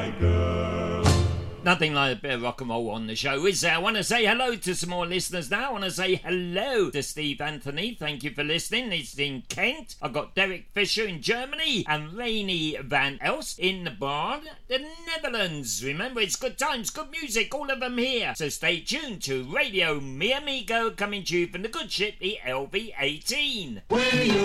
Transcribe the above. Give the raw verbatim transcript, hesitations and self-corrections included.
my girl. Nothing like a bit of rock and roll on the show, is there? I want to say hello to some more listeners now. I want to say hello to Steve Anthony. Thank you for listening. It's in Kent. I've got Derek Fisher in Germany and Rainy Van Elst in the Bard, the Netherlands. Remember, it's good times, good music, all of them here. So stay tuned to Radio Mi Amigo, coming to you from the good ship, the L V eighteen. When you